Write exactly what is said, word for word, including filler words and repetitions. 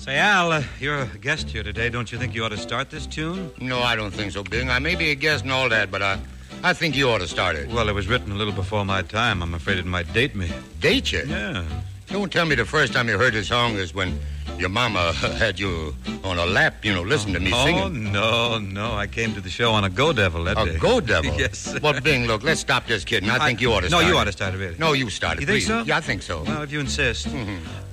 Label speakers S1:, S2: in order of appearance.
S1: Say, Al, uh, you're a guest here today. Don't you think you ought to start this tune?
S2: No, I don't think so, Bing. I may be a guest and all that, but I, I think you ought to start it.
S1: Well, it was written a little before my time. I'm afraid it might date me.
S2: Date you?
S1: Yeah.
S2: Don't tell me the first time you heard this song is when your mama had you on her lap, you know, listen to me
S1: oh,
S2: singing.
S1: Oh, no, no. I came to the show on a Go Devil that
S2: a
S1: day.
S2: A Go Devil?
S1: Yes.
S2: Well, Bing, look, let's stop this kidding. I, I think you ought to
S1: no,
S2: start
S1: you
S2: it.
S1: ought to start it, really.
S2: No, you start it,
S1: You think
S2: please.
S1: so?
S2: Yeah, I think so.
S1: Well, if you insist.
S2: Mm-hmm.